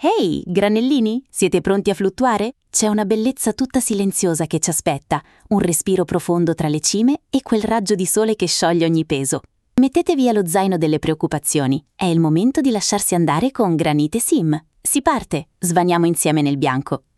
Ehi, granellini, siete pronti a fluttuare? C'è una bellezza tutta silenziosa che ci aspetta, un respiro profondo tra le cime e quel raggio di sole che scioglie ogni peso. Mettetevi via lo zaino delle preoccupazioni, è il momento di lasciarsi andare con Granite Sim. Si parte, svaniamo insieme nel bianco.